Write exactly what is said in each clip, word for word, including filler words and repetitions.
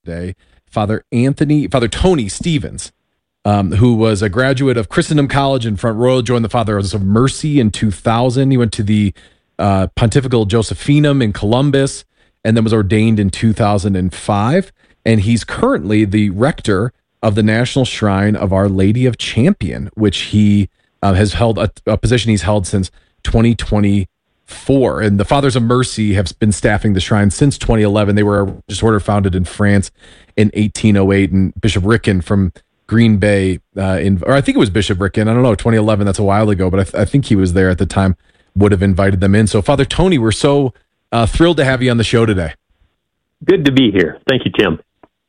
birthday, Father Anthony, Father Tony Stevens, um, who was a graduate of Christendom College in Front Royal, joined the Fathers of Mercy in two thousand. He went to the uh, Pontifical Josephinum in Columbus, and then was ordained in two thousand five. And he's currently the rector of the National Shrine of Our Lady of Champion, which he uh, has held a, a position he's held since twenty twenty-four. And the Fathers of Mercy have been staffing the shrine since twenty eleven. They were a religious order founded in France in eighteen oh eight, and Bishop Ricken from Green Bay, uh, in, or I think it was Bishop Ricken, I don't know, twenty eleven, that's a while ago, but I, th- I think he was there at the time, would have invited them in. So Father Tony, we're so uh, thrilled to have you on the show today. Good to be here. Thank you, Tim.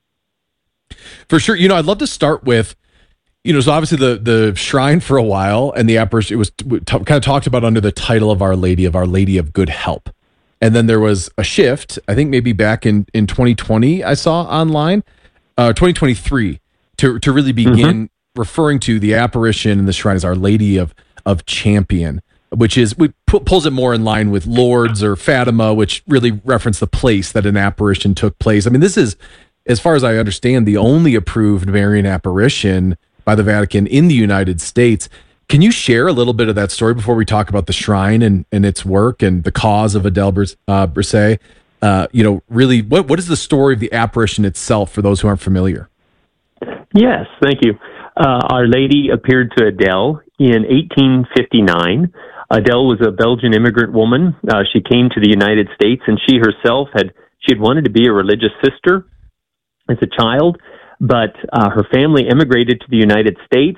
For sure. You know, I'd love to start with, you know, so obviously the the shrine for a while and the apparition, it was t- kind of talked about under the title of Our Lady, of Our Lady of Good Help. And then there was a shift, I think maybe back in, in twenty twenty, I saw online, uh, twenty twenty-three, to, to really begin mm-hmm. referring to the apparition in the shrine as Our Lady of, of Champion, which is, we pu- pulls it more in line with Lourdes or Fatima, which really reference the place that an apparition took place. I mean, this is, as far as I understand, the only approved Marian apparition by the Vatican in the United States. Can you share a little bit of that story before we talk about the shrine and, and its work and the cause of Adele Bris- uh, Brisset? Uh, you know, really, what what is the story of the apparition itself for those who aren't familiar? Yes, thank you. Uh, Our Lady appeared to Adele in eighteen fifty-nine. Adele was a Belgian immigrant woman. Uh, she came to the United States, and she herself had she had wanted to be a religious sister as a child, but uh, her family immigrated to the United States,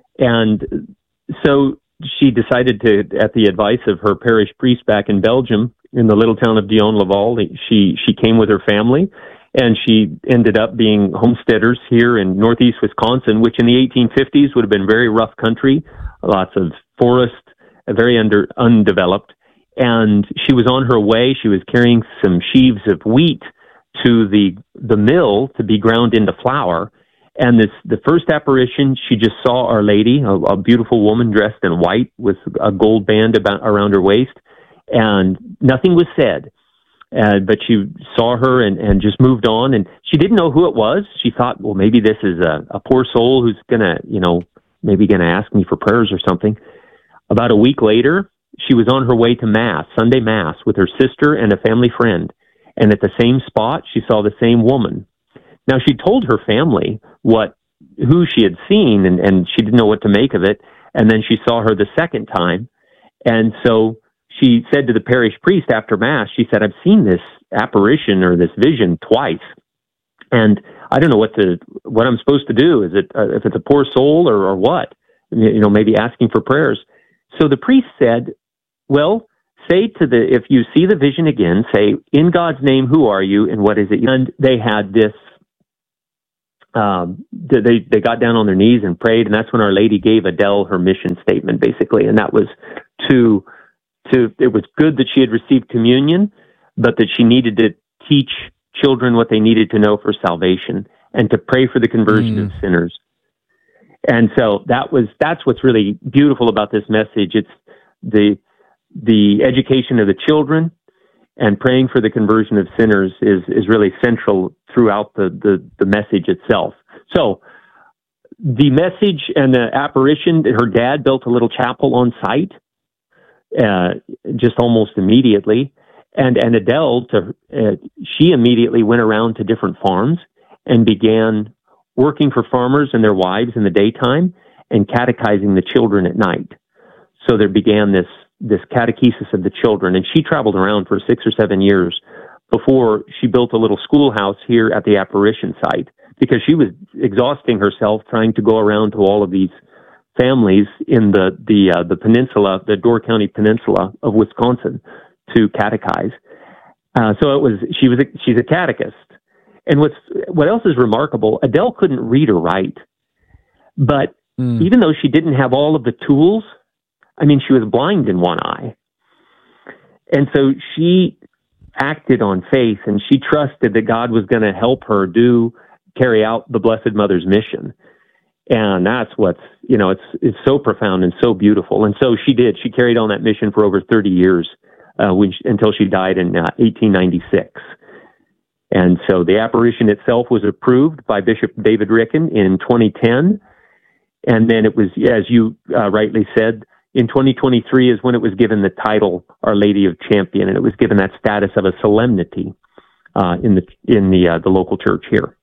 and so she decided to, at the advice of her parish priest back in Belgium, in the little town of Dion-Laval, she she came with her family, and she ended up being homesteaders here in northeast Wisconsin, which in the eighteen fifties would have been very rough country, lots of forest, very under undeveloped. And she was on her way. She was carrying some sheaves of wheat to the the mill to be ground into flour. And this the first apparition, she just saw Our Lady, a, a beautiful woman dressed in white with a gold band about around her waist, and nothing was said. Uh, but she saw her and, and just moved on, and she didn't know who it was. She thought, well, maybe this is a, a poor soul who's gonna, you know, maybe gonna ask me for prayers or something. About a week later, she was on her way to Mass, Sunday Mass, with her sister and a family friend. And at the same spot, she saw the same woman. Now, she told her family what, who she had seen, and, and she didn't know what to make of it. And then she saw her the second time. And so she said to the parish priest after Mass, she said, I've seen this apparition or this vision twice, and I don't know what to, what I'm supposed to do. Is it, uh, if it's a poor soul or, or what? You know, maybe asking for prayers. So the priest said, well, say to the, if you see the vision again, say, in God's name, who are you and what is it? And they had this, um, they, they got down on their knees and prayed, and that's when Our Lady gave Adele her mission statement, basically. And that was to, to, it was good that she had received communion, but that she needed to teach children what they needed to know for salvation and to pray for the conversion mm. of sinners. And so that was, that's what's really beautiful about this message. It's the, the education of the children and praying for the conversion of sinners is, is really central throughout the, the, the message itself. So the message and the apparition, her dad built a little chapel on site, uh, just almost immediately. And, and Adele, to, uh, she immediately went around to different farms and began working for farmers and their wives in the daytime and catechizing the children at night. So there began this, this catechesis of the children. And she traveled around for six or seven years before she built a little schoolhouse here at the apparition site, because she was exhausting herself trying to go around to all of these families in the, the, uh, the peninsula, the Door County Peninsula of Wisconsin, to catechize. Uh, so it was, she was, a, she's a catechist. And what's, what else is remarkable, Adele couldn't read or write, but mm. even though she didn't have all of the tools, I mean, she was blind in one eye. And so she acted on faith, and she trusted that God was going to help her do, carry out the Blessed Mother's mission. And that's what's, you know, it's, it's so profound and so beautiful. And so she did, she carried on that mission for over thirty years, uh, when she, until she died in uh, eighteen ninety-six. And so the apparition itself was approved by Bishop David Ricken in twenty ten. And then it was, as you uh, rightly said, in twenty twenty-three is when it was given the title Our Lady of Champion, and it was given that status of a solemnity uh, in the in the uh, the local church here.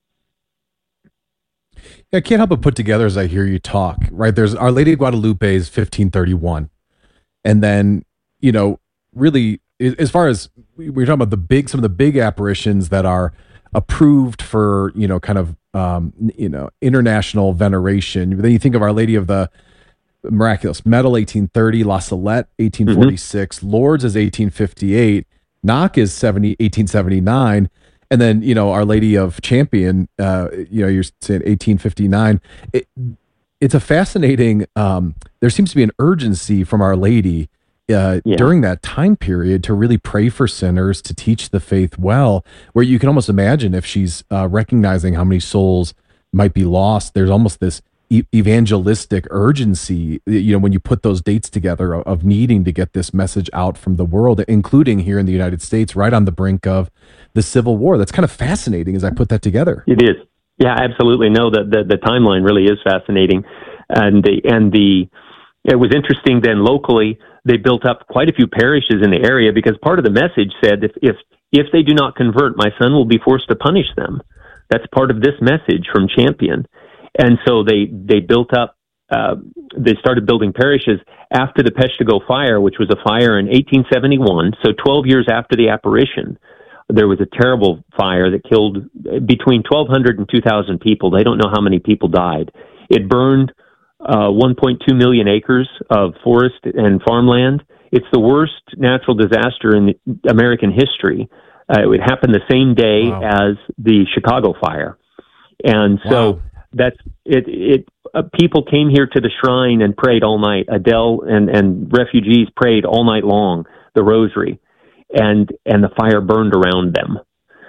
I can't help but put together as I hear you talk, right? There's Our Lady of Guadalupe is fifteen thirty-one. And then, you know, really, as far as we're talking about the big, some of the big apparitions that are approved for, you know, kind of, um, you know, international veneration. Then you think of Our Lady of the Miraculous Medal, eighteen thirty, La Salette, eighteen forty-six, mm-hmm. Lourdes is eighteen fifty-eight, Knock is eighteen seventy-nine, and then, you know, Our Lady of Champion, uh, you know, you're saying eighteen fifty-nine. It, it's a fascinating, um, there seems to be an urgency from Our Lady uh, yeah. during that time period to really pray for sinners, to teach the faith well, where you can almost imagine if she's uh, recognizing how many souls might be lost, there's almost this e- evangelistic urgency, you know, when you put those dates together of, of needing to get this message out from the world, including here in the United States, right on the brink of the Civil War. That's kind of fascinating as I put that together. It is. Yeah, absolutely. No, the, the, the timeline really is fascinating. And the, and the, it was interesting then locally, they built up quite a few parishes in the area because part of the message said, if, if, if they do not convert, my son will be forced to punish them. That's part of this message from Champion. And so they, they built up, uh, they started building parishes after the Peshtigo fire, which was a fire in eighteen seventy-one. So twelve years after the apparition, there was a terrible fire that killed between twelve hundred and two thousand people. They don't know how many people died. It burned uh, one point two million acres of forest and farmland. It's the worst natural disaster in American history. Uh, it happened the same day wow. as the Chicago fire. And so wow. that's it. It uh, people came here to the shrine and prayed all night. Adele and, and refugees prayed all night long, the rosary. And and the fire burned around them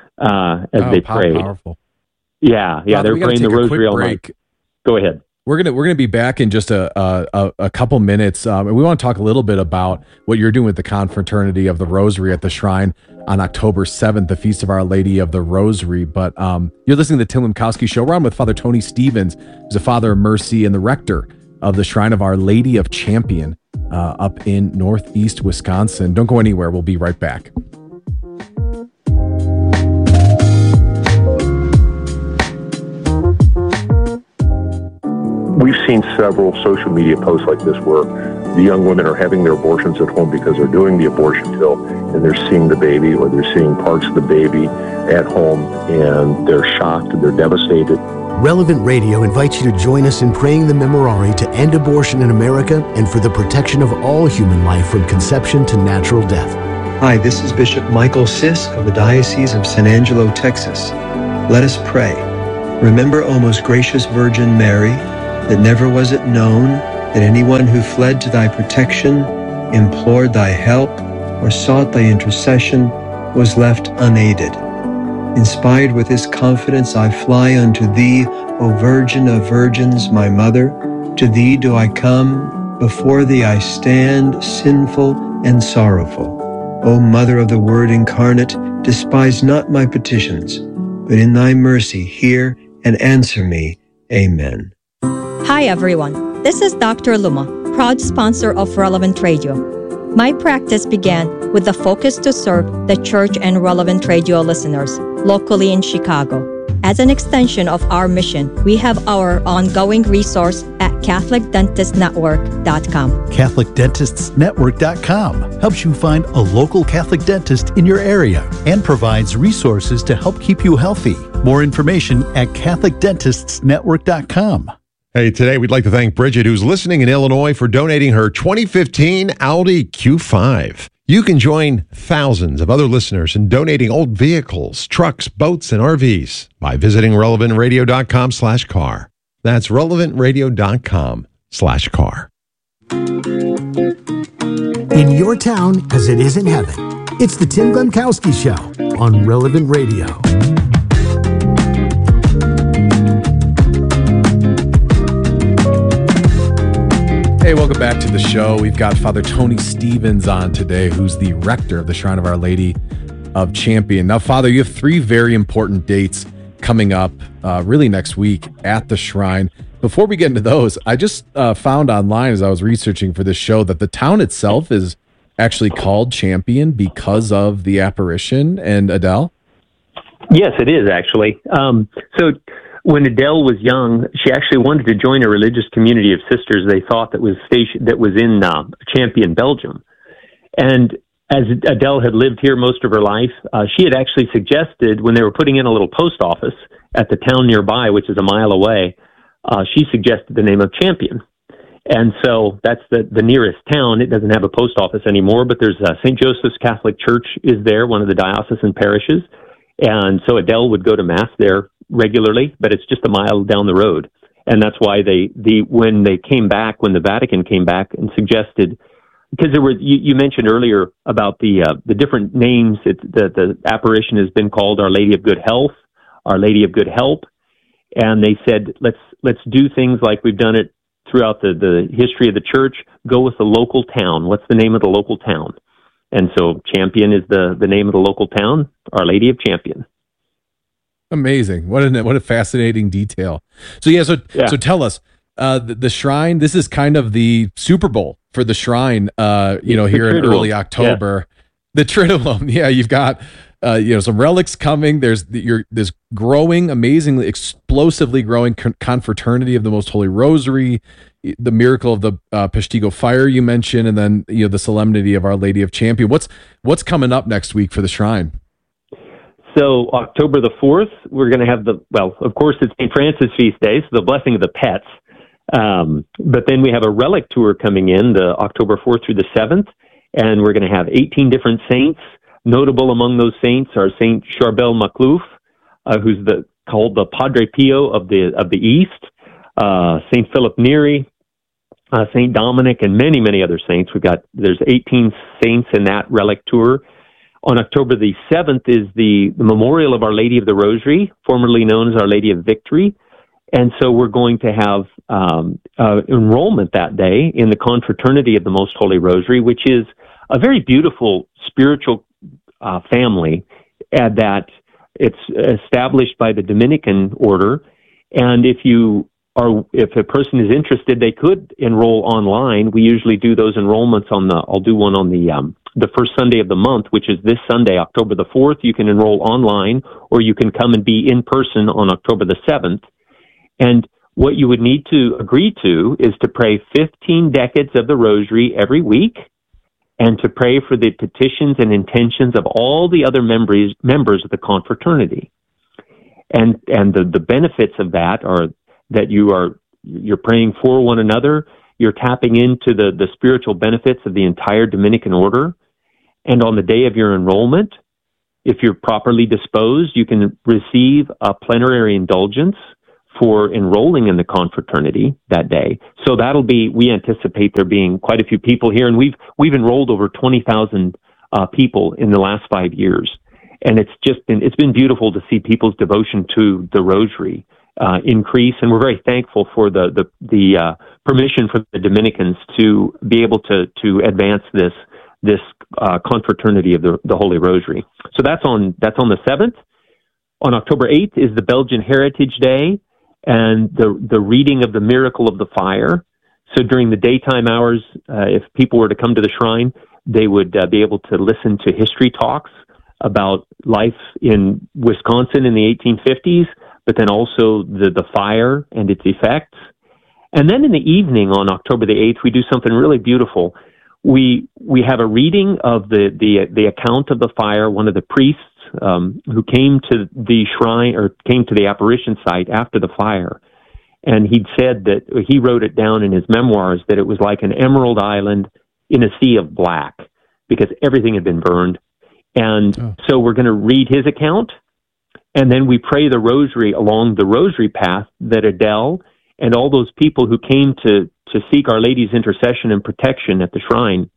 uh, as oh, they prayed. Powerful. Yeah, yeah, Father, they're praying the rosary all night. Go ahead. We're gonna we're gonna be back in just a a, a couple minutes, um, and we want to talk a little bit about what you're doing with the Confraternity of the Rosary at the Shrine on October seventh, the Feast of Our Lady of the Rosary. But um, you're listening to the Tim Lemkowski Show. We're on with Father Tony Stevens, who's a Father of Mercy and the rector of the Shrine of Our Lady of Champion uh, up in Northeast Wisconsin. Don't go anywhere. We'll be right back. We've seen several social media posts like this where the young women are having their abortions at home because they're doing the abortion pill and they're seeing the baby or they're seeing parts of the baby at home and they're shocked and they're devastated. Relevant Radio invites you to join us in praying the Memorare to end abortion in America and for the protection of all human life from conception to natural death. Hi, this is Bishop Michael Sisk of the Diocese of San Angelo, Texas. Let us pray. Remember, O most gracious Virgin Mary, that never was it known that anyone who fled to thy protection, implored thy help, or sought thy intercession was left unaided. Inspired with this confidence, I fly unto thee, O Virgin of Virgins, my Mother. To thee do I come, before thee I stand, sinful and sorrowful. O Mother of the Word incarnate, despise not my petitions, but in thy mercy hear and answer me. Amen. Hi everyone, this is Doctor Luma, proud sponsor of Relevant Radio. My practice began with the focus to serve the church and Relevant Radio listeners locally in Chicago. As an extension of our mission, we have our ongoing resource at Catholic Dentist Network dot com. Catholic Dentists Network dot com helps you find a local Catholic dentist in your area and provides resources to help keep you healthy. More information at Catholic Dentists Network dot com. Hey, today we'd like to thank Bridget, who's listening in Illinois, for donating her twenty fifteen Audi Q five. You can join thousands of other listeners in donating old vehicles, trucks, boats, and R Vs by visiting relevant radio dot com slash car. That's relevant radio dot com slash car. In your town, as it is in heaven, it's the Tim Lemkowski Show on Relevant Radio. Hey, welcome back to the show. We've got Father Tony Stevens on today, who's the rector of the Shrine of Our Lady of Champion. Now, Father, you have three very important dates coming up uh, really next week at the Shrine. Before we get into those, I just uh, found online as I was researching for this show that the town itself is actually called Champion because of the apparition and Adele. Yes, it is actually. Um, so when Adele was young, she actually wanted to join a religious community of sisters they thought that was station that was in uh, Champion, Belgium. And as Adele had lived here most of her life, uh, she had actually suggested when they were putting in a little post office at the town nearby, which is a mile away, uh, she suggested the name of Champion. And so that's the, the nearest town. It doesn't have a post office anymore, but there's uh, Saint Joseph's Catholic Church is there, one of the diocesan parishes. And so Adele would go to Mass there regularly, but it's just a mile down the road. And that's why they, the when they came back, when the Vatican came back and suggested, because there were, you, you mentioned earlier about the uh, the different names. It, the, the apparition has been called Our Lady of Good Health, Our Lady of Good Help. And they said, let's let's do things like we've done it throughout the, the history of the church. Go with the local town. What's the name of the local town? And so Champion is the, the name of the local town, Our Lady of Champion. Amazing. What a, what a fascinating detail. So yeah, so, Yeah. so tell us, uh, the, the Shrine, this is kind of the Super Bowl for the Shrine, uh, you know, The here in Triduum. early October. The Triduum. Yeah, you've got, uh, you know, some relics coming. There's the, your, this growing, amazingly, explosively growing con- confraternity of the Most Holy Rosary, the miracle of the uh, Peshtigo fire you mentioned, and then, you know, the solemnity of Our Lady of Champion. What's what's coming up next week for the Shrine? So October the fourth, we're going to have the, well, of course, it's Saint Francis feast day, so the blessing of the pets. Um, but then we have a relic tour coming in the October fourth through the seventh, and we're going to have eighteen different saints. Notable among those saints are Saint Charbel Makhlouf, uh, who's the called the Padre Pio of the of the East, uh, Saint Philip Neri, uh, Saint Dominic, and many many other saints. We've got there's eighteen saints in that relic tour. On October the seventh is the, the memorial of Our Lady of the Rosary, formerly known as Our Lady of Victory. And so we're going to have um, uh, enrollment that day in the Confraternity of the Most Holy Rosary, which is a very beautiful spiritual uh, family uh, that it's established by the Dominican order. And if you are, if a person is interested, they could enroll online. We usually do those enrollments on the, I'll do one on the, um, the first Sunday of the month, which is this Sunday, October the fourth. You can enroll online, or you can come and be in person on October the seventh. And what you would need to agree to is to pray fifteen decades of the Rosary every week, and to pray for the petitions and intentions of all the other members members of the confraternity. And and the, the benefits of that are that you are you're praying for one another, you're tapping into the, the spiritual benefits of the entire Dominican order. And on the day of your enrollment, if you're properly disposed, you can receive a plenary indulgence for enrolling in the confraternity that day. So that'll be, we anticipate there being quite a few people here, and we've we've enrolled over twenty thousand uh, people in the last five years. And it's just been, it's been beautiful to see people's devotion to the Rosary uh, increase, and we're very thankful for the the, the uh, permission for the Dominicans to be able to to advance this this uh, confraternity of the, the Holy Rosary. So that's on that's on the seventh. On October eighth is the Belgian Heritage Day, and the the reading of the Miracle of the Fire. So during the daytime hours, uh, if people were to come to the shrine, they would uh, be able to listen to history talks about life in Wisconsin in the eighteen fifties, but then also the, the fire and its effects. And then in the evening on October the eighth, we do something really beautiful. We we have a reading of the, the, the account of the fire. One of the priests um, who came to the shrine or came to the apparition site after the fire, and he'd said that he wrote it down in his memoirs that it was like an emerald island in a sea of black because everything had been burned. And oh. so we're going to read his account, and then we pray the rosary along the rosary path that Adele and all those people who came to, to seek Our Lady's intercession and protection at the shrine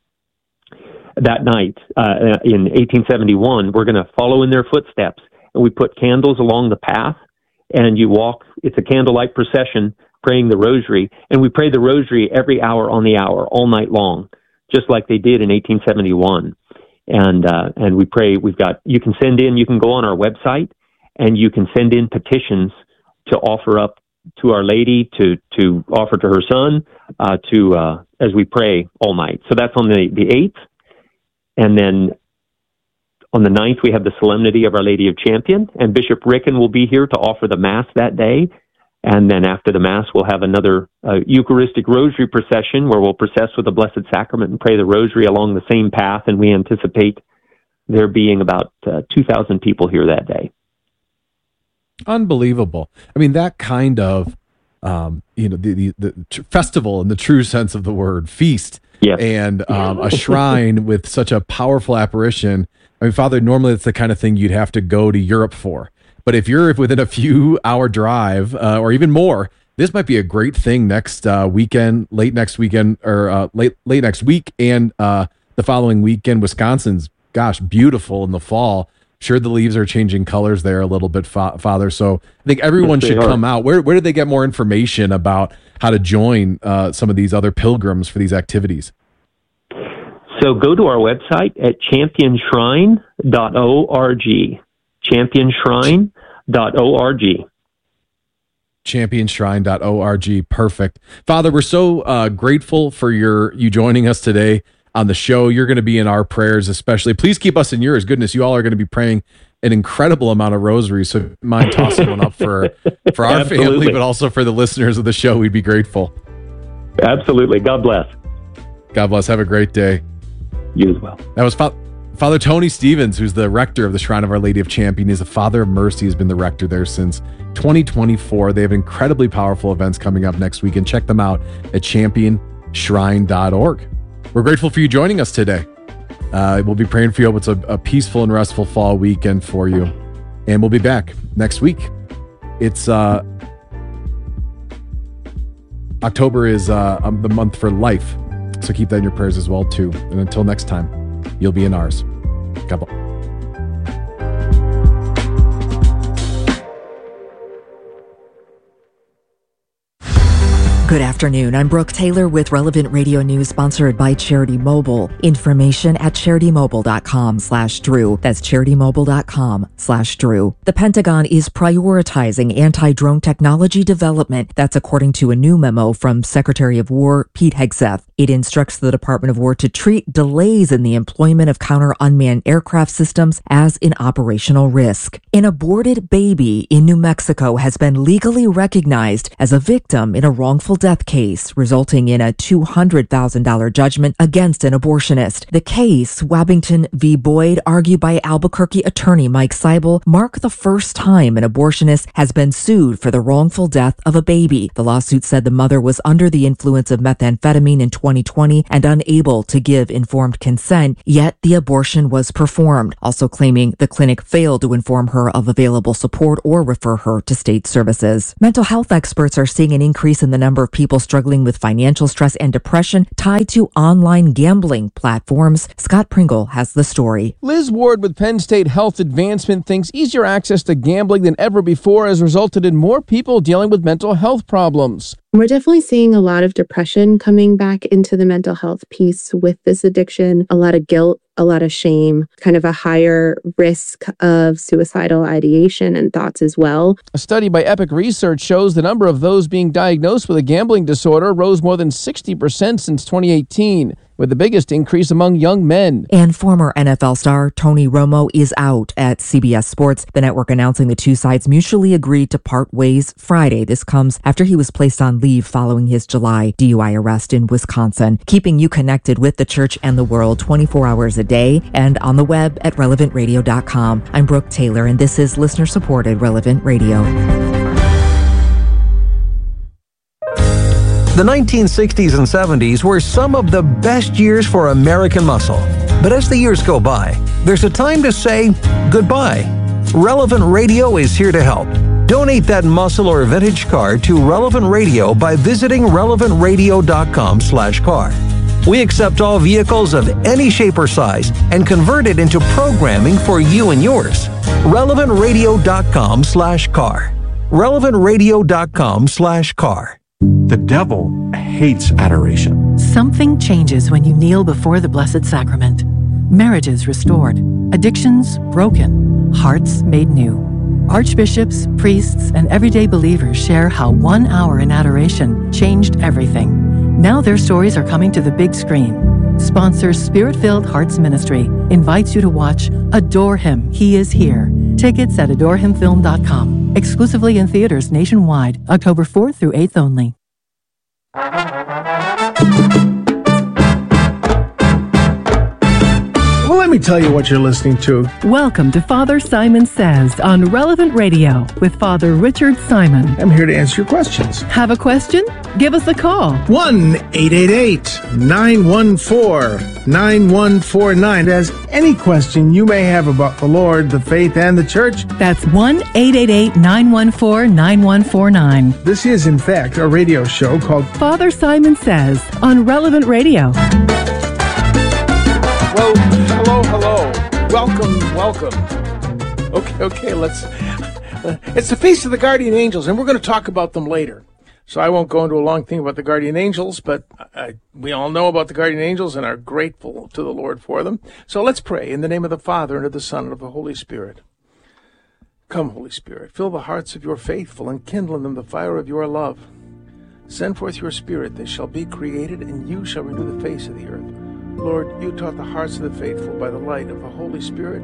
that night uh, in eighteen seventy-one, we're going to follow in their footsteps. And we put candles along the path, and you walk, it's a candlelight procession praying the rosary, and we pray the rosary every hour on the hour, all night long, just like they did in eighteen seventy-one. And uh, and we pray. We've got. You can send in. You can go on our website, and you can send in petitions to offer up to Our Lady, to to offer to her son, uh, to uh, as we pray all night. So that's on the the eighth, and then on the ninth we have the Solemnity of Our Lady of Champion, and Bishop Ricken will be here to offer the Mass that day. And then after the Mass, we'll have another uh, Eucharistic Rosary procession where we'll process with the Blessed Sacrament and pray the Rosary along the same path. And we anticipate there being about uh, two thousand people here that day. Unbelievable. I mean, that kind of, um, you know, the, the, the tr- festival in the true sense of the word, feast, yes. and um, a shrine with such a powerful apparition. I mean, Father, normally it's the kind of thing you'd have to go to Europe for. But if you're within a few hour drive uh, or even more, this might be a great thing next uh, weekend, late next weekend, or uh, late late next week, and uh, the following weekend. Wisconsin's, gosh, beautiful in the fall. Sure, the leaves are changing colors there a little bit, fa- Father. So I think everyone yes, should are. come out. Where where do they get more information about how to join uh, some of these other pilgrims for these activities? So go to our website at champion shrine dot org. champion shrine dot org. champion shrine dot org. Perfect. Father, we're so uh, grateful for your you joining us today on the show. You're going to be in our prayers, especially. Please keep us in yours. Goodness, you all are going to be praying an incredible amount of rosaries. So mind tossing one up for, for our Absolutely. family, but also for the listeners of the show. We'd be grateful. Absolutely. God bless. God bless. Have a great day. You as well. That was Fa- Father Tony Stevens, who's the rector of the Shrine of Our Lady of Champion. He's a Father of Mercy. He's been the rector there since twenty twenty-four. They have incredibly powerful events coming up next week, and check them out at champion shrine dot org. We're grateful for you joining us today. Uh, we'll be praying for you. It's a, a peaceful and restful fall weekend for you. And we'll be back next week. It's uh, October is uh, um, the month for life. So keep that in your prayers as well, too. And until next time, you'll be in ours. God bless. Good afternoon. I'm Brooke Taylor with Relevant Radio News, sponsored by Charity Mobile. Information at charity-mobile.com slash Drew. That's charity-mobile.com slash Drew. The Pentagon is prioritizing anti-drone technology development. That's according to a new memo from Secretary of War Pete Hegseth. It instructs the Department of War to treat delays in the employment of counter-unmanned aircraft systems as an operational risk. An aborted baby in New Mexico has been legally recognized as a victim in a wrongful death case, resulting in a two hundred thousand dollars judgment against an abortionist. The case, Wabbington v. Boyd, argued by Albuquerque attorney Mike Seibel, marked the first time an abortionist has been sued for the wrongful death of a baby. The lawsuit said the mother was under the influence of methamphetamine in twenty twenty and unable to give informed consent, yet the abortion was performed, also claiming the clinic failed to inform her of available support or refer her to state services. Mental health experts are seeing an increase in the number of people struggling with financial stress and depression tied to online gambling platforms. Scott Pringle has the story. Liz Ward with Penn State Health Advancement thinks easier access to gambling than ever before has resulted in more people dealing with mental health problems. We're definitely seeing a lot of depression coming back into the mental health piece with this addiction, a lot of guilt, a lot of shame, kind of a higher risk of suicidal ideation and thoughts as well. A study by Epic Research shows the number of those being diagnosed with a gambling disorder rose more than sixty percent since twenty eighteen. With the biggest increase among young men. And former N F L star Tony Romo is out at C B S Sports, the network announcing the two sides mutually agreed to part ways Friday. This comes after he was placed on leave following his July D U I arrest in Wisconsin. Keeping you connected with the church and the world twenty-four hours a day and on the web at relevant radio dot com. I'm Brooke Taylor, and this is listener-supported Relevant Radio. The nineteen sixties and seventies were some of the best years for American muscle. But as the years go by, there's a time to say goodbye. Relevant Radio is here to help. Donate that muscle or vintage car to Relevant Radio by visiting relevant radio dot com slash car. We accept all vehicles of any shape or size and convert it into programming for you and yours. relevant radio dot com slash car. relevant radio dot com slash car. The devil hates adoration. Something changes when you kneel before the Blessed Sacrament. marriages restored, addictions broken, hearts made new. Archbishops, priests, and everyday believers share how one hour in adoration changed everything. Now their stories are coming to the big screen. Sponsor Spirit-Filled Hearts Ministry invites you to watch Adore Him, He Is Here. Tickets at adore him film dot com. Exclusively in theaters nationwide, October fourth through eighth only. Well, let me tell you what you're listening to. Welcome to Father Simon Says on Relevant Radio with Father Richard Simon. I'm here to answer your questions. Have a question? Give us a call. one eight eight eight, nine one four, nine one four nine. As any question you may have about the Lord, the faith, and the church. That's one eight eight eight, nine one four, nine one four nine. This is, in fact, a radio show called Father Simon Says on Relevant Radio. Well, hello, hello. Welcome, welcome. Okay, okay, let's... Uh, it's the Feast of the Guardian Angels, and we're going to talk about them later. So I won't go into a long thing about the Guardian Angels, but I, we all know about the Guardian Angels and are grateful to the Lord for them. So let's pray in the name of the Father, and of the Son, and of the Holy Spirit. Come, Holy Spirit, fill the hearts of your faithful, and kindle in them the fire of your love. Send forth your Spirit, they shall be created, and you shall renew the face of the earth. Lord, you taught the hearts of the faithful by the light of the Holy Spirit.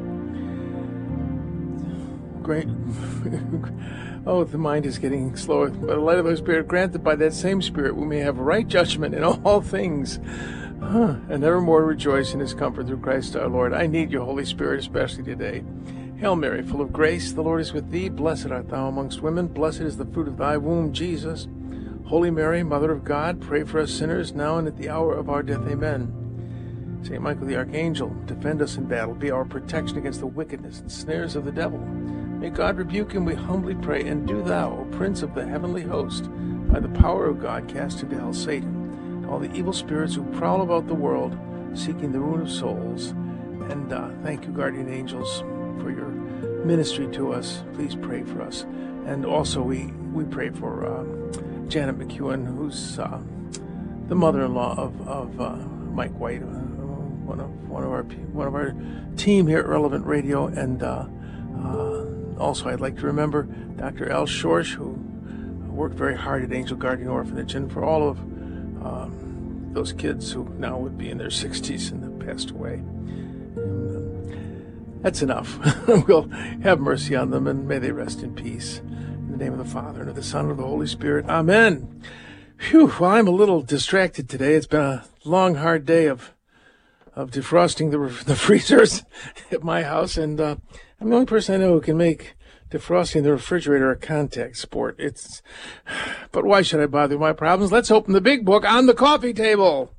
Great. Oh, the mind is getting slower. By the light of the Holy Spirit, granted by that same Spirit, we may have right judgment in all things, huh. and evermore rejoice in his comfort through Christ our Lord. I need your Holy Spirit, especially today. Hail Mary, full of grace, the Lord is with thee. Blessed art thou amongst women. Blessed is the fruit of thy womb, Jesus. Holy Mary, Mother of God, pray for us sinners, now and at the hour of our death. Amen. Saint Michael the Archangel, defend us in battle, be our protection against the wickedness and snares of the devil. May God rebuke him, we humbly pray, and do thou, O Prince of the heavenly host, by the power of God, cast into hell Satan, and all the evil spirits who prowl about the world, seeking the ruin of souls. And uh, thank you, Guardian Angels, for your ministry to us. Please pray for us. And also we, we pray for uh, Janet McEwen, who's uh, the mother-in-law of, of uh, Mike White, uh, one of one of our one of our team here at Relevant Radio, and uh, uh, also I'd like to remember Doctor Al Schorsch, who worked very hard at Angel Guardian Orphanage, and for all of um, those kids who now would be in their sixties and have passed away. And, uh, that's enough. We'll have mercy on them, and may they rest in peace. In the name of the Father, and of the Son, and of the Holy Spirit. Amen. Phew, well, I'm a little distracted today. It's been a long, hard day of of defrosting the the freezers at my house, and uh, I'm the only person I know who can make defrosting the refrigerator a contact sport. It's, but why should I bother with my problems? Let's open the big book on the coffee table.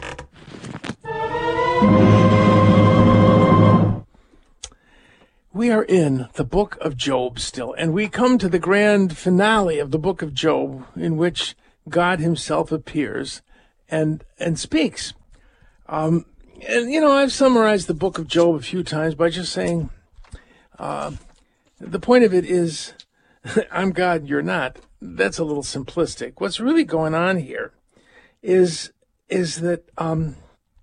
We are in the book of Job still, and we come to the grand finale of the book of Job, in which God himself appears and and speaks. Um, and, you know, I've summarized the book of Job a few times by just saying, uh, the point of it is, I'm God, you're not. That's a little simplistic. What's really going on here is, is that um,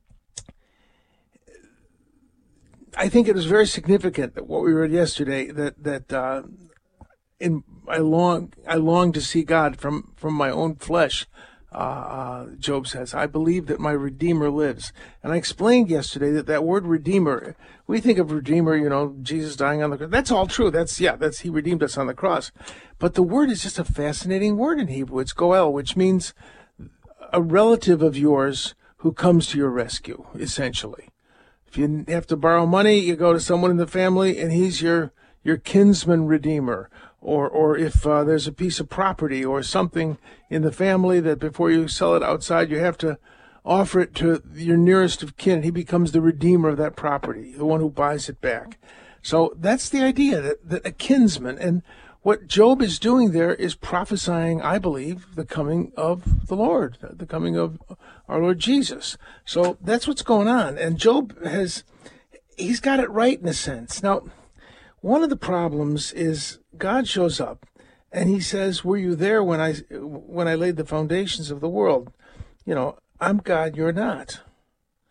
I think it was very significant that what we read yesterday, that, that uh, in I long I long to see God from, from my own flesh. Uh, uh, Job says, I believe that my Redeemer lives. And I explained yesterday that that word Redeemer, we think of Redeemer, you know, Jesus dying on the cross. That's all true. That's, yeah, that's, he redeemed us on the cross. But the word is just a fascinating word in Hebrew. It's Goel, which means a relative of yours who comes to your rescue, essentially. If you have to borrow money, you go to someone in the family, and he's your, your kinsman redeemer. Or, or if uh, there's a piece of property or something in the family that before you sell it outside, you have to offer it to your nearest of kin. He becomes the redeemer of that property, the one who buys it back. So that's the idea, that, that a kinsman. And what Job is doing there is prophesying, I believe, the coming of the Lord, the coming of our Lord Jesus. So that's what's going on. And Job has, he's got it right in a sense. Now, one of the problems is God shows up and he says, were you there when I when I laid the foundations of the world? You know, I'm God, you're not.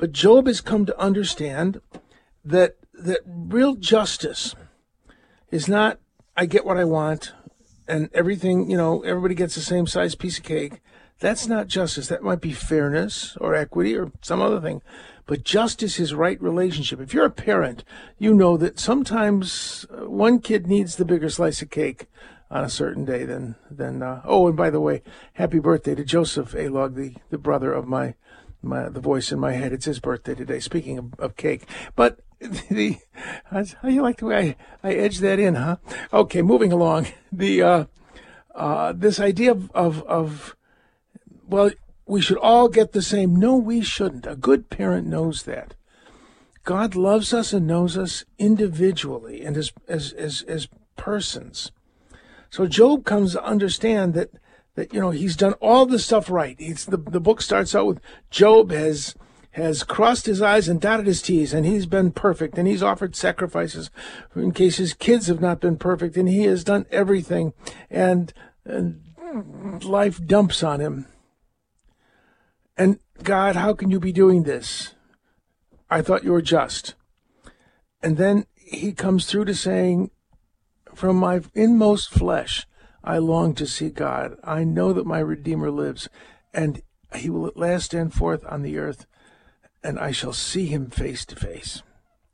But Job has come to understand that that real justice is not, I get what I want, and everything, you know, everybody gets the same size piece of cake. That's not justice. That might be fairness or equity or some other thing. But justice is right relationship. If you're a parent, you know that sometimes one kid needs the bigger slice of cake on a certain day than, than uh, oh, and by the way, happy birthday to Joseph Alog, the, the brother of my, my, the voice in my head. It's his birthday today, speaking of, of cake. But the, how you like the way I, I edged that in, huh? Okay, moving along. The, uh, uh, this idea of, of, of, well, we should all get the same. No, we shouldn't. A good parent knows that. God loves us and knows us individually and as, as, as, as persons. So Job comes to understand that, that, you know, he's done all the stuff right. It's the, the book starts out with Job has, has crossed his I's and dotted his T's, and he's been perfect, and he's offered sacrifices in case his kids have not been perfect, and he has done everything, and, and life dumps on him. And God, how can you be doing this? I thought you were just. And then he comes through to saying, from my inmost flesh, I long to see God. I know that my Redeemer lives, and he will at last stand forth on the earth, and I shall see him face to face.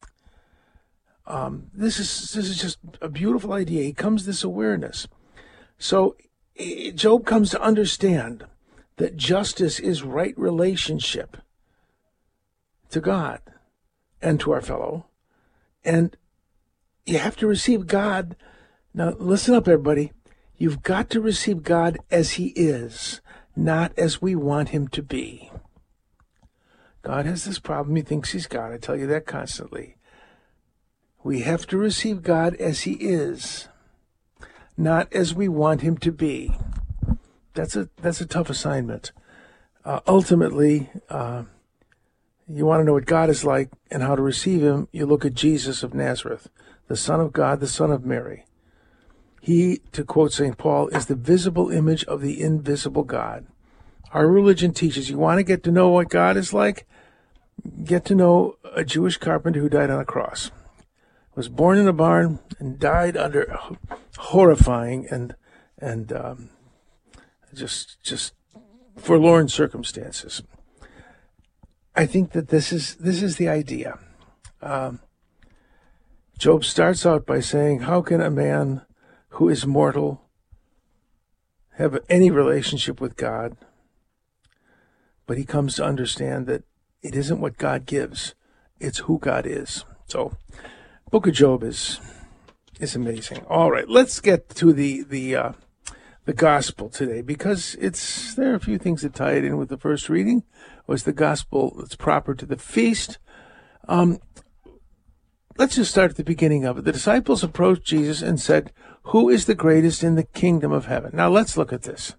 Um, this is this is just a beautiful idea. He comes to this awareness. So Job comes to understand that justice is right relationship to God and to our fellow. And you have to receive God. Now, listen up, everybody. You've got to receive God as he is, not as we want him to be. God has this problem. He thinks he's God. I tell you that constantly. We have to receive God as he is, not as we want him to be. That's a that's a tough assignment. Uh, ultimately, uh, you want to know what God is like and how to receive him, you look at Jesus of Nazareth, the Son of God, the Son of Mary. He, to quote Saint Paul, is the visible image of the invisible God. Our religion teaches you want to get to know what God is like? Get to know a Jewish carpenter who died on a cross, was born in a barn and died under horrifying and and um, just just forlorn circumstances. I think that this is this is the idea. Um, Job starts out by saying, how can a man who is mortal have any relationship with God? But he comes to understand that it isn't what God gives, it's who God is. So, Book of Job is is amazing. All right, let's get to the the uh, the gospel today, because it's there are a few things that tie it in with the first reading. Was the gospel that's proper to the feast? Um, let's just start at the beginning of it. The disciples approached Jesus and said, "Who is the greatest in the kingdom of heaven?" Now let's look at this.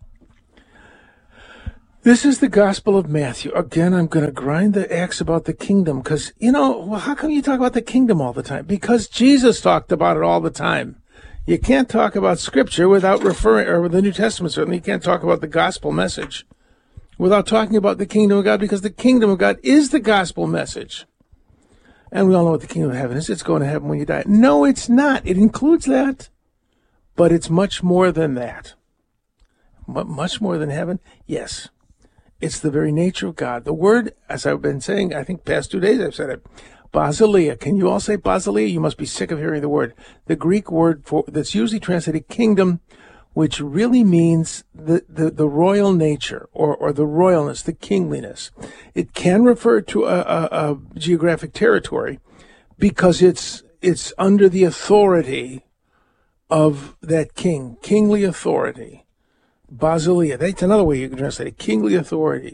This is the Gospel of Matthew. Again, I'm going to grind the axe about the kingdom because, you know, well, how come you talk about the kingdom all the time? Because Jesus talked about it all the time. You can't talk about Scripture without referring, or with the New Testament certainly, you can't talk about the gospel message without talking about the kingdom of God, because the kingdom of God is the gospel message. And we all know what the kingdom of heaven is. It's going to heaven when you die. No, it's not. It includes that, but it's much more than that. Much more than heaven? Yes. It's the very nature of God. The word, as I've been saying, I think past two days I've said it, basileia. Can you all say basileia? You must be sick of hearing the word. The Greek word for that's usually translated kingdom, which really means the, the, the royal nature or, or the royalness, the kingliness. It can refer to a, a, a geographic territory because it's it's under the authority of that king, kingly authority. Basileia. That's another way you can translate it. Kingly authority.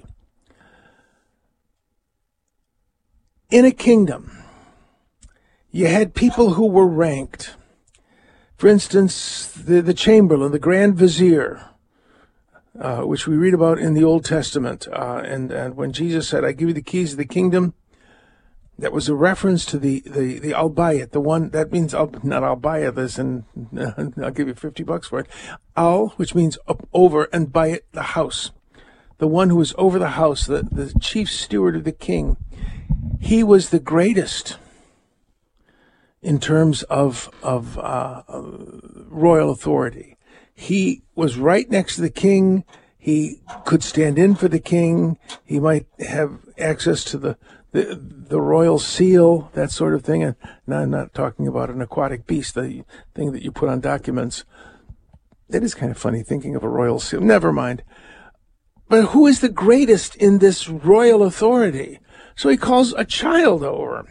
In a kingdom, you had people who were ranked. For instance, the, the Chamberlain, the Grand Vizier, uh, which we read about in the Old Testament. Uh, and, and when Jesus said, I give you the keys of the kingdom, that was a reference to the, the, the Al-Bayt, the one, that means, Al, not Al-Bayt, this, and uh, I'll give you fifty bucks for it. Al, which means up over, and Bayt, the house. The the one who was over the house, the, the chief steward of the king, he was the greatest in terms of, of uh, royal authority. He was right next to the king. He could stand in for the king. He might have access to the, the, the royal seal, that sort of thing. And now I'm not talking about an aquatic beast, the thing that you put on documents. That is kind of funny, thinking of a royal seal. Never mind. But who is the greatest in this royal authority? So he calls a child over.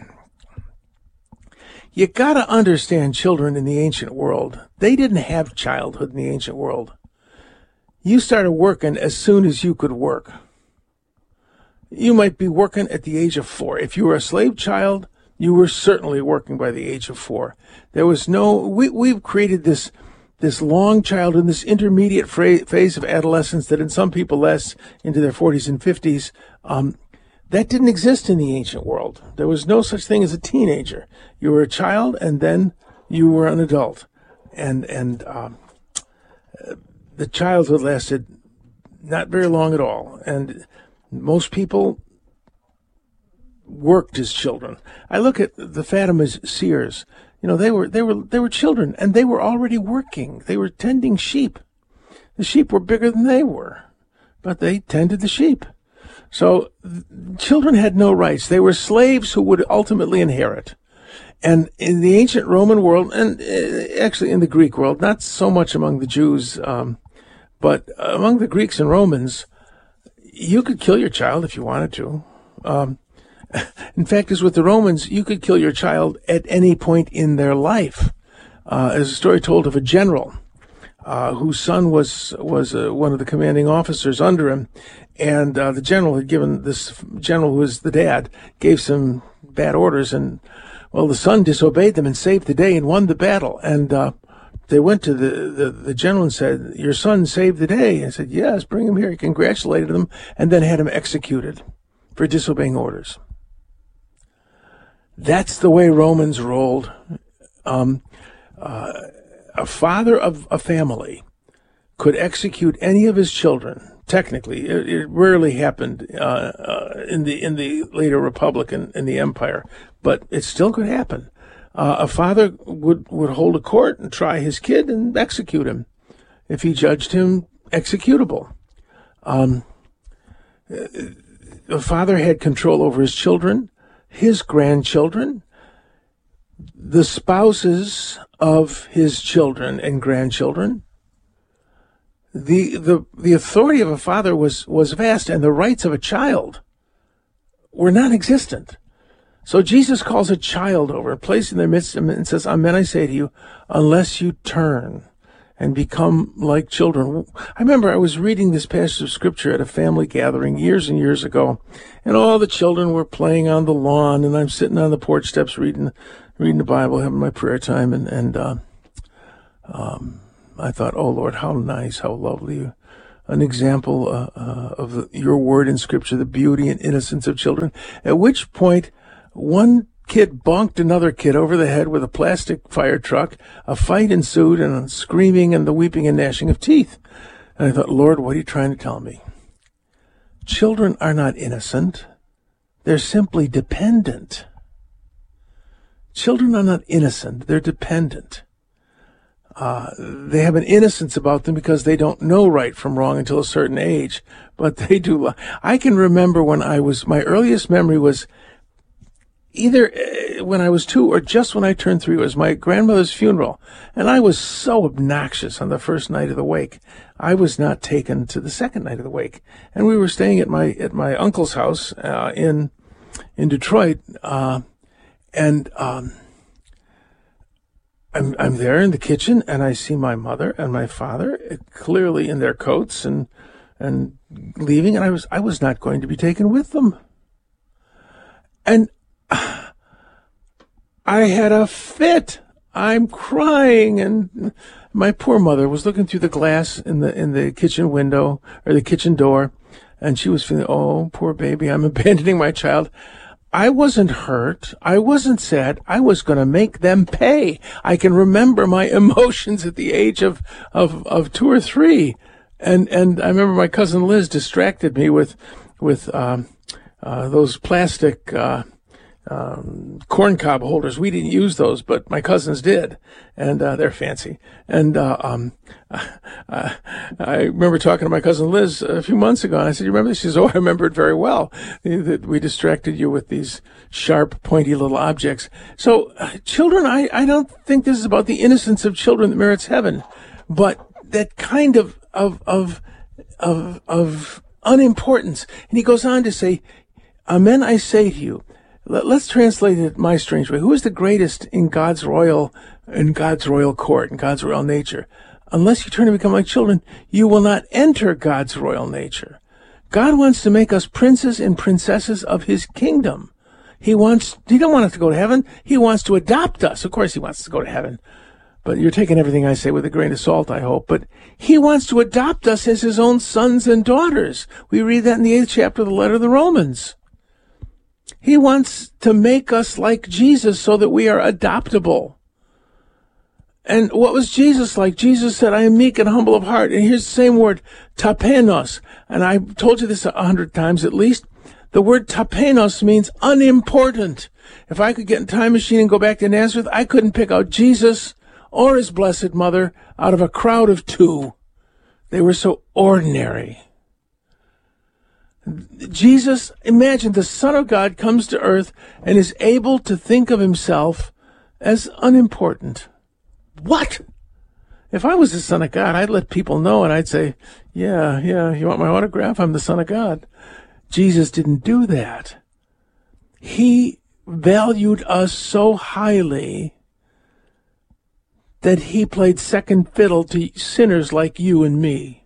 You got to understand children in the ancient world. They didn't have childhood in the ancient world. You started working as soon as you could work. You might be working at the age of four. If you were a slave child, you were certainly working by the age of four. There was no, we, we've created this, this long childhood, this intermediate phase of adolescence that in some people lasts into their forties and fifties. Um, That didn't exist in the ancient world. There was no such thing as a teenager. You were a child, and then you were an adult. And and um, the childhood lasted not very long at all. And most people worked as children. I look at the Fatima seers. You know, they were they were they were children, and they were already working. They were tending sheep. The sheep were bigger than they were, but they tended the sheep. So children had no rights. They were slaves who would ultimately inherit. And in the ancient Roman world, and actually in the Greek world, not so much among the Jews, um, but among the Greeks and Romans, you could kill your child if you wanted to. Um, in fact, as with the Romans, you could kill your child at any point in their life. Uh, as a story told of a general uh, whose son was was uh, one of the commanding officers under him, and uh, the general had given this general who was the dad gave some bad orders, and well, the son disobeyed them and saved the day and won the battle. And uh, they went to the, the, the general and said, "Your son saved the day." And I said, "Yes, bring him here." He congratulated him and then had him executed for disobeying orders. That's the way Romans rolled. Um, uh, a father of a family could execute any of his children. Technically, it, it rarely happened uh, uh, in the in the later Republic and in the Empire, but it still could happen. Uh, a father would, would hold a court and try his kid and execute him if he judged him executable. Um, the father had control over his children, his grandchildren, the spouses of his children and grandchildren. The, the, the authority of a father was, was vast, and the rights of a child were non-existent. So Jesus calls a child over and places in their midst and says, "Amen, I say to you, unless you turn and become like children." I remember I was reading this passage of scripture at a family gathering years and years ago, and all the children were playing on the lawn, and I'm sitting on the porch steps reading, reading the Bible, having my prayer time, and, and, uh, um, I thought, "Oh Lord, how nice, how lovely, an example uh, uh, of the, your word in scripture, the beauty and innocence of children." At which point, one kid bonked another kid over the head with a plastic fire truck. A fight ensued, and screaming and the weeping and gnashing of teeth. And I thought, "Lord, what are you trying to tell me?" Children are not innocent. They're simply dependent. Children are not innocent. They're dependent. Uh, they have an innocence about them because they don't know right from wrong until a certain age, but they do. I can remember when I was, my earliest memory was either when I was two or just when I turned three. It was my grandmother's funeral, and I was so obnoxious on the first night of the wake. I was not taken to the second night of the wake, and we were staying at my at my uncle's house uh, in in Detroit, uh, and um, I'm I'm there in the kitchen, and I see my mother and my father clearly in their coats and and leaving, and I was I was not going to be taken with them, and I had a fit. I'm crying, and my poor mother was looking through the glass in the in the kitchen window or the kitchen door, and she was feeling, "Oh, poor baby, I'm abandoning my child." I wasn't hurt. I wasn't sad. I was going to make them pay. I can remember my emotions at the age of, of, of two or three. And and I remember my cousin Liz distracted me with with um, uh, those plastic uh, um, corn cob holders. We didn't use those, but my cousins did, and uh, they're fancy. And uh, um, I, I remember talking to my cousin Liz a few months ago, and I said, "You remember this?" She says, "Oh, I remember it very well. That we distracted you with these sharp, pointy little objects." So, uh, children, I I don't think this is about the innocence of children that merits heaven, but that kind of of of of of unimportance. And he goes on to say, "Amen, I say to you." Let, let's translate it my strange way. Who is the greatest in God's royal in God's royal court, in God's royal nature? Unless you turn and become like children, you will not enter God's royal nature. God wants to make us princes and princesses of his kingdom. He wants, he don't want us to go to heaven. He wants to adopt us. Of course he wants us to go to heaven. But you're taking everything I say with a grain of salt, I hope. But he wants to adopt us as his own sons and daughters. We read that in the eighth chapter of the letter of the Romans. He wants to make us like Jesus so that we are adoptable. And what was Jesus like? Jesus said, "I am meek and humble of heart." And here's the same word, tapenos. And I've told you this a hundred times at least. The word tapenos means unimportant. If I could get in a time machine and go back to Nazareth, I couldn't pick out Jesus or his blessed mother out of a crowd of two. They were so ordinary. Jesus, imagine the Son of God comes to earth and is able to think of himself as unimportant. What? If I was the Son of God, I'd let people know and I'd say, yeah, yeah, you want my autograph? I'm the Son of God. Jesus didn't do that. He valued us so highly that he played second fiddle to sinners like you and me.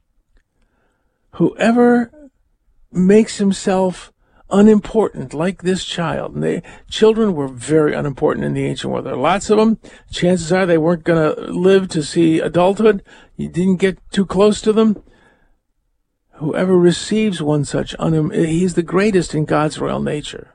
Whoever makes himself unimportant, like this child. And they, children were very unimportant in the ancient world. There are lots of them. Chances are they weren't going to live to see adulthood. You didn't get too close to them. Whoever receives one such, un- he's the greatest in God's royal nature.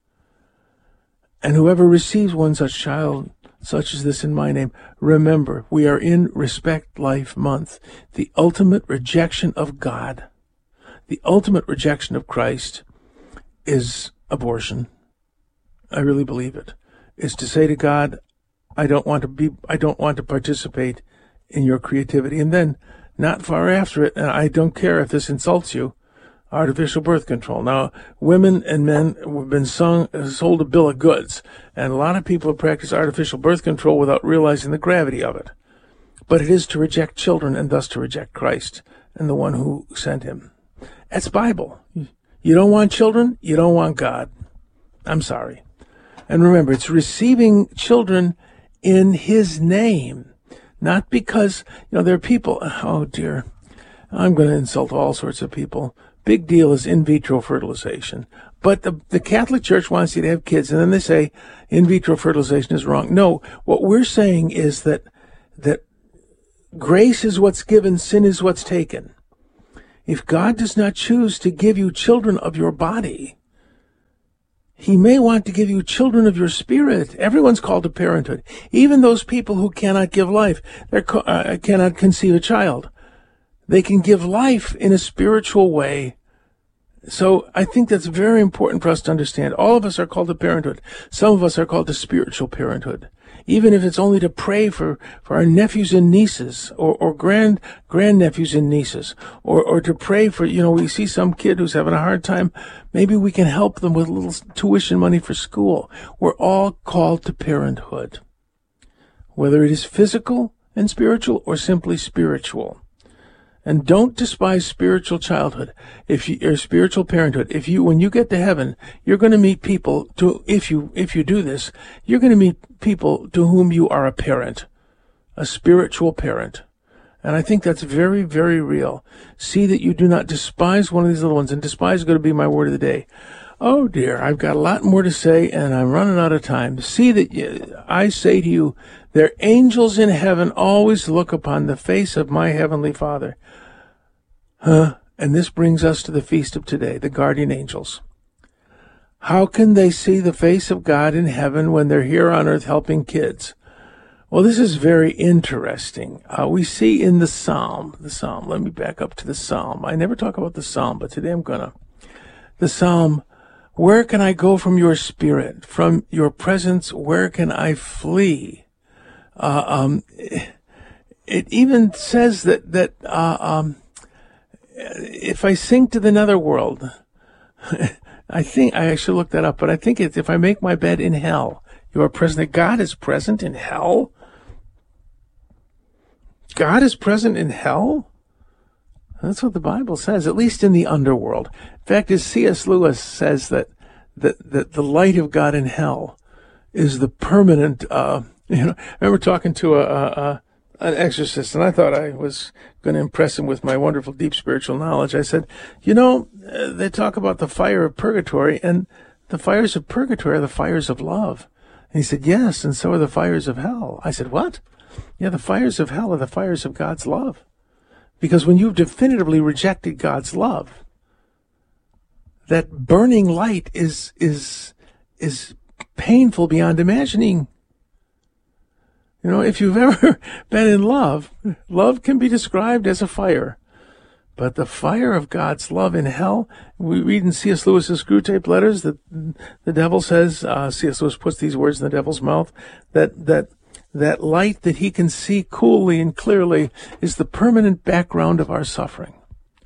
And whoever receives one such child, such as this in my name, remember, we are in Respect Life Month, the ultimate rejection of God. The ultimate rejection of Christ is abortion. I really believe it. Is to say to God, I don't want to be, I don't want to participate in your creativity. And then, not far after it, and I don't care if this insults you, artificial birth control. Now, women and men have been sung, sold a bill of goods, and a lot of people have practiced artificial birth control without realizing the gravity of it. But it is to reject children and thus to reject Christ and the one who sent him. That's Bible. You don't want children, you don't want God. I'm sorry. And remember, it's receiving children in his name, not because, you know, there are people, oh dear, I'm going to insult all sorts of people. Big deal is in vitro fertilization. But the, the Catholic Church wants you to have kids, and then they say in vitro fertilization is wrong. No, what we're saying is that that grace is what's given, sin is what's taken. If God does not choose to give you children of your body, he may want to give you children of your spirit. Everyone's called to parenthood. Even those people who cannot give life, they uh, cannot conceive a child. They can give life in a spiritual way. So I think that's very important for us to understand. All of us are called to parenthood. Some of us are called to spiritual parenthood. Even if it's only to pray for, for our nephews and nieces, or, or grand, grandnephews and nieces, or, or to pray for, you know, we see some kid who's having a hard time. Maybe we can help them with a little tuition money for school. We're all called to parenthood, whether it is physical and spiritual or simply spiritual. And don't despise spiritual childhood, if you, or spiritual parenthood. If you, when you get to heaven, you're going to meet people to, if you, if you do this, you're going to meet people to whom you are a parent, a spiritual parent. And I think that's very, very real. See that you do not despise one of these little ones, and despise is going to be my word of the day. Oh dear, I've got a lot more to say, and I'm running out of time. See that you, I say to you, their angels in heaven always look upon the face of my heavenly Father. Huh? And this brings us to the feast of today, the guardian angels. How can they see the face of God in heaven when they're here on earth helping kids? Well, this is very interesting. Uh, we see in the Psalm, the Psalm, let me back up to the Psalm. I never talk about the Psalm, but today I'm gonna. The Psalm, where can I go from your spirit? From your presence, where can I flee? Uh, um, it even says that, that, uh, um, if I sink to the netherworld, I think, I should look that up, but I think it's if I make my bed in hell, you are present. God is present in hell? God is present in hell? That's what the Bible says, at least in the underworld. In fact, as C S Lewis says that, that, that the light of God in hell is the permanent, uh, you know, I remember talking to a, a, a an exorcist, and I thought I was going to impress him with my wonderful deep spiritual knowledge. I said, you know, uh, they talk about the fire of purgatory, and the fires of purgatory are the fires of love. And he said, yes, and so are the fires of hell. I said, what? Yeah, the fires of hell are the fires of God's love. Because when you've definitively rejected God's love, that burning light is is is painful beyond imagining. You know, if you've ever been in love, love can be described as a fire. But the fire of God's love in hell, we read in C S Lewis's Screwtape Letters that the devil says, uh, C S Lewis puts these words in the devil's mouth, that, that, that light that he can see coolly and clearly is the permanent background of our suffering.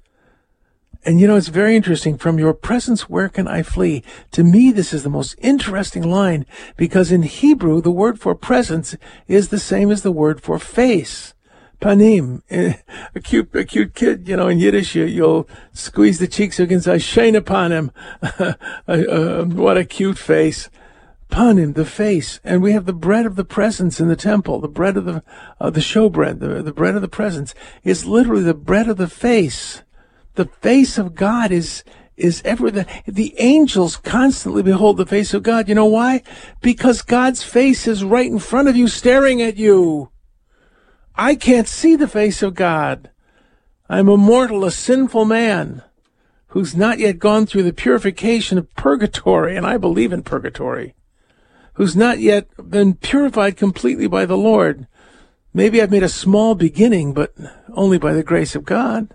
And you know, it's very interesting. From your presence, where can I flee? To me, this is the most interesting line, because in Hebrew, the word for presence is the same as the word for face. Panim. A cute, a cute kid, you know, in Yiddish, you, you'll squeeze the cheeks against, I shine upon him. uh, what a cute face. Panim, the face. And we have the bread of the presence in the temple, the bread of the, uh, the showbread, the, the bread of the presence is literally the bread of the face. The face of God is, is everything. The angels constantly behold the face of God. You know why? Because God's face is right in front of you, staring at you. I can't see the face of God. I'm a mortal, a sinful man who's not yet gone through the purification of purgatory, and I believe in purgatory, who's not yet been purified completely by the Lord. Maybe I've made a small beginning, but only by the grace of God.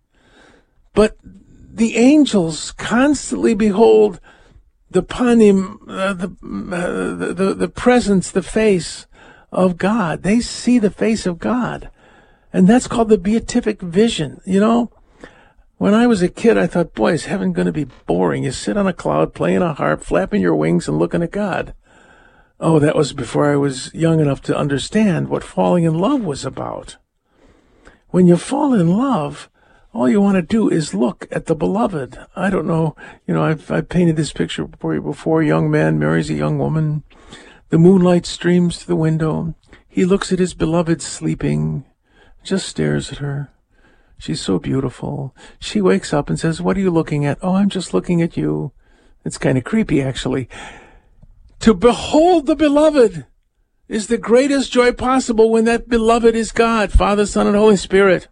But the angels constantly behold the panim, uh, the, uh, the, the, the presence, the face of God. They see the face of God. And that's called the beatific vision. You know, when I was a kid, I thought, boy, is heaven going to be boring. You sit on a cloud, playing a harp, flapping your wings, and looking at God. Oh, that was before I was young enough to understand what falling in love was about. When you fall in love, all you want to do is look at the beloved. I don't know, you know, I've, I've painted this picture for you before. A young man marries a young woman. The moonlight streams through the window. He looks at his beloved sleeping, just stares at her. She's so beautiful. She wakes up and says, what are you looking at? Oh, I'm just looking at you. It's kind of creepy, actually. To behold the beloved is the greatest joy possible when that beloved is God, Father, Son, and Holy Spirit.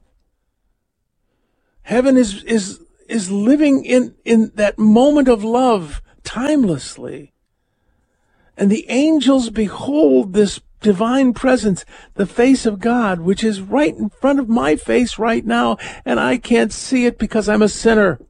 Heaven is, is, is living in, in that moment of love timelessly. And the angels behold this divine presence, the face of God, which is right in front of my face right now, and I can't see it because I'm a sinner.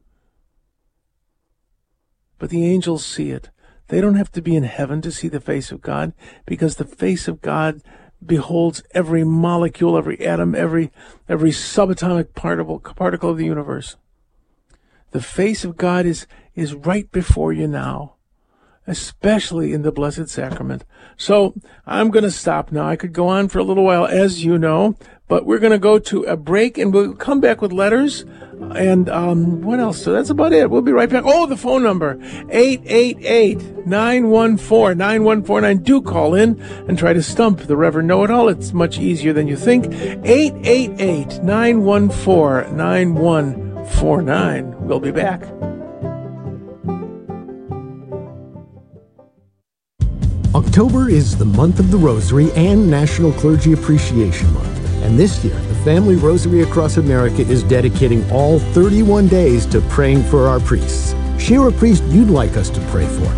But the angels see it. They don't have to be in heaven to see the face of God, because the face of God beholds every molecule, every atom, every every subatomic particle particle of the universe. The face of God is is right before you now, especially in the Blessed Sacrament. So I'm going to stop now. I could go on for a little while, as you know, but we're going to go to a break, and we'll come back with letters. And um, what else? So that's about it. We'll be right back. Oh, the phone number, eight eight eight, nine one four, nine one four nine. Do call in and try to stump the Reverend Know-It-All. It's much easier than you think. eight eight eight, nine one four, nine one four nine. We'll be back. October is the month of the Rosary and National Clergy Appreciation Month. And this year, the Family Rosary across America is dedicating all thirty-one days to praying for our priests. Share a priest you'd like us to pray for.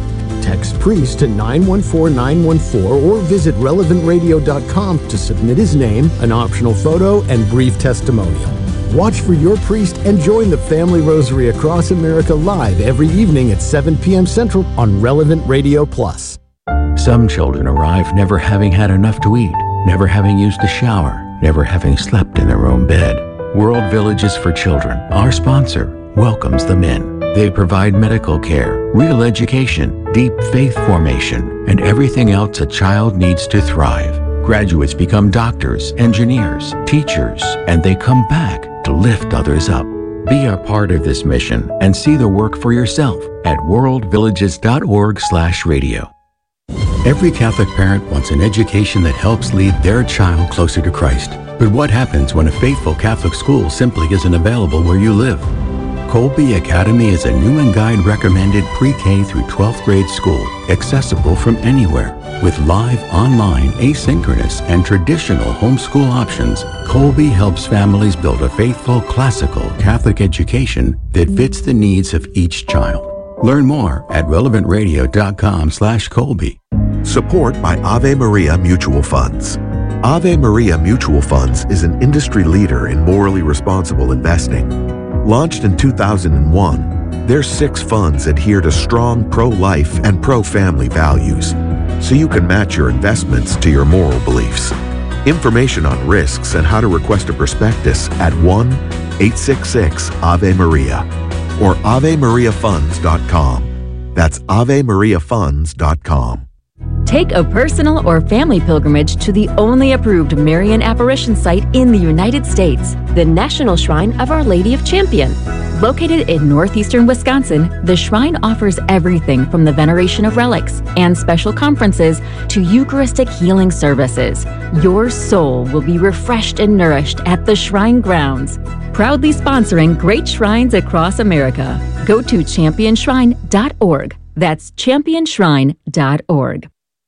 Text PRIEST to nine one four nine one four or visit relevant radio dot com to submit his name, an optional photo, and brief testimonial. Watch for your priest and join the Family Rosary Across America live every evening at seven p.m. Central on Relevant Radio Plus. Some children arrive never having had enough to eat, never having used a shower, never having slept in their own bed. World Villages for Children, our sponsor, welcomes them in. They provide medical care, real education, deep faith formation, and everything else a child needs to thrive. Graduates become doctors, engineers, teachers, and they come back to lift others up. Be a part of this mission and see the work for yourself at world villages dot org slash radio. Every Catholic parent wants an education that helps lead their child closer to Christ. But what happens when a faithful Catholic school simply isn't available where you live? Colby Academy is a Newman Guide recommended pre-K through twelfth grade school, accessible from anywhere. With live, online, asynchronous, and traditional homeschool options, Colby helps families build a faithful, classical Catholic education that fits the needs of each child. Learn more at relevant radio dot com slash Colby. Support by Ave Maria Mutual Funds. Ave Maria Mutual Funds is an industry leader in morally responsible investing. Launched in two thousand one, their six funds adhere to strong pro-life and pro-family values, so you can match your investments to your moral beliefs. Information on risks and how to request a prospectus at one eight six six Ave Maria or ave maria funds dot com. That's ave maria funds dot com. Take a personal or family pilgrimage to the only approved Marian apparition site in the United States, the National Shrine of Our Lady of Champion. Located in northeastern Wisconsin, the shrine offers everything from the veneration of relics and special conferences to Eucharistic healing services. Your soul will be refreshed and nourished at the shrine grounds. Proudly sponsoring great shrines across America. Go to champion shrine dot org. That's champion shrine dot org.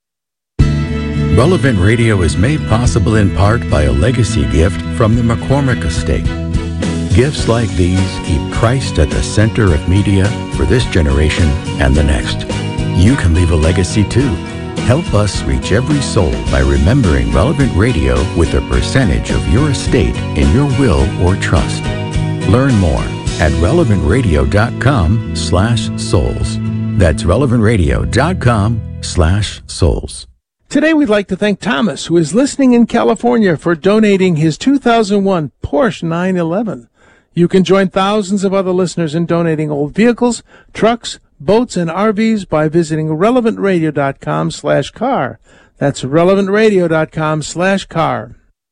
Relevant Radio is made possible in part by a legacy gift from the McCormick Estate. Gifts like these keep Christ at the center of media for this generation and the next. You can leave a legacy too. Help us reach every soul by remembering Relevant Radio with a percentage of your estate in your will or trust. Learn more at relevant radio dot com slash souls. That's relevant radio dot com slash souls. Today we'd like to thank Thomas, who is listening in California, for donating his two thousand one Porsche nine eleven. You can join thousands of other listeners in donating old vehicles, trucks, boats, and R Vs by visiting relevant radio dot com slash car. That's relevant radio dot com slash car.